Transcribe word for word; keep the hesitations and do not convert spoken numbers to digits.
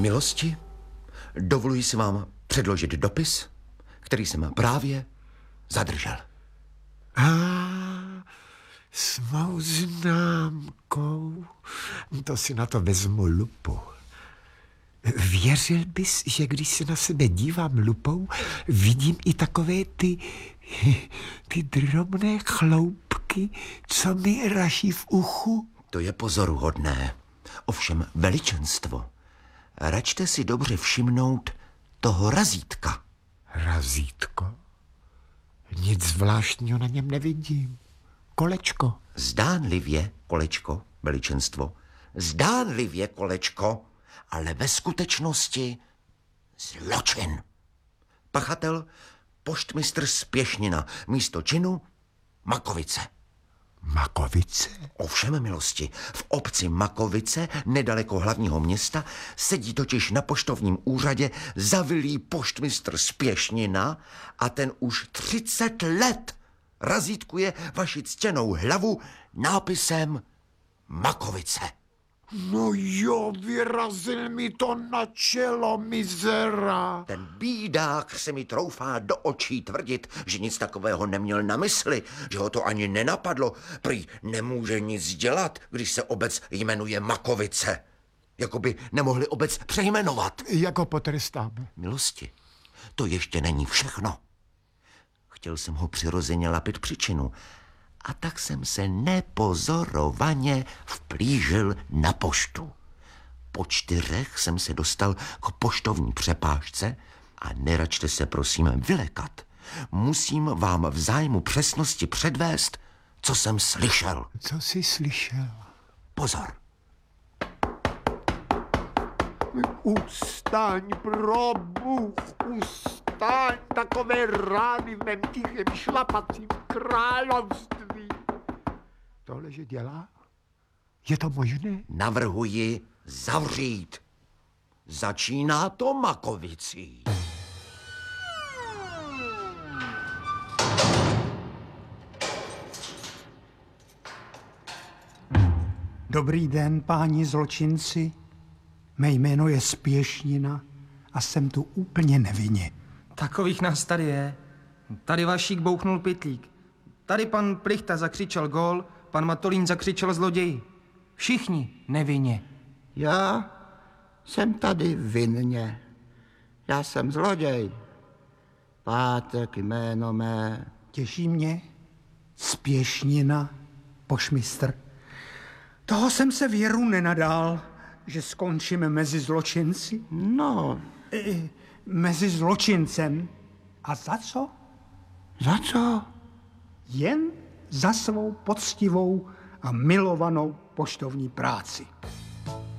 Milosti, dovoluji si vám předložit dopis, který jsem právě zadržel. A s mou známkou, to si na to vezmu lupu. Věřil bys, že když se na sebe dívám lupou, vidím i takové ty, ty drobné chloupky, co mi raší v uchu? To je pozoruhodné. Ovšem veličenstvo, račte si dobře všimnout toho razítka. Razítko? Nic zvláštního na něm nevidím. Kolečko. Zdánlivě kolečko, veličenstvo. Zdánlivě kolečko, ale ve skutečnosti zločin. Pachatel poštmistr Spěšnina, místo činu Makovice. Makovice? Ovšem, milosti, v obci Makovice, nedaleko hlavního města, sedí totiž na poštovním úřadě zavilý poštmistr Spěšnina a ten už třicet let razítkuje vaši ctěnou hlavu nápisem Makovice. No jo, vyrazil mi to na čelo, mizera. Ten bídák se mi troufá do očí tvrdit, že nic takového neměl na mysli, že ho to ani nenapadlo. Prý nemůže nic dělat, když se obec jmenuje Makovice. Jakoby nemohli obec přejmenovat. Jako potrestáme. Milosti, to ještě není všechno. Chtěl jsem ho přirozeně lapit příčinu, a tak jsem se nepozorovaně vplížil na poštu. Po čtyřech jsem se dostal k poštovní přepážce a neračte se prosím vylekat. Musím vám v zájmu přesnosti předvést, co jsem slyšel. Co jsi slyšel? Pozor. Ustaň, pro Bůh, ustaň, takové rány v mém tichém šlapacím království. Tohle, že dělá? Je to možné? Navrhuji zavřít. Začíná to Makovicí. Dobrý den, páni zločinci. Mé jméno je Spěšnina a jsem tu úplně nevinně. Takových nás tady je. Tady Vašík bouchnul pytlík. Tady pan Plichta zakřičel gól, pan Matolín zakřičel zloději. Všichni nevinně. Já jsem tady vinně. Já jsem zloděj. Pátek jméno mé. Těší mě Spěšnina, pošmistr. Toho jsem se věru nenadál, že skončíme mezi zločinci. No. E, mezi zločincem. A za co? Za co? Jen za svou poctivou a milovanou poštovní práci.